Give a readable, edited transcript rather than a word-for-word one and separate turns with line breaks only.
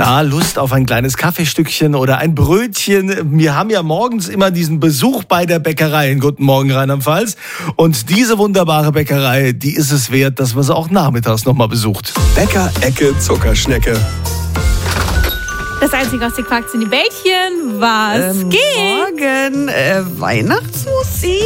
Na, Lust auf ein kleines Kaffeestückchen oder ein Brötchen. Wir haben ja morgens immer diesen Besuch bei der Bäckerei in Guten Morgen Rheinland-Pfalz. Und diese wunderbare Bäckerei, die ist es wert, dass man sie auch nachmittags nochmal besucht.
Bäcker-Ecke Zuckerschnecke.
Das Einzige, was ihr quakt, sind die Bällchen. Was geht?
Morgen Weihnachtsmusik.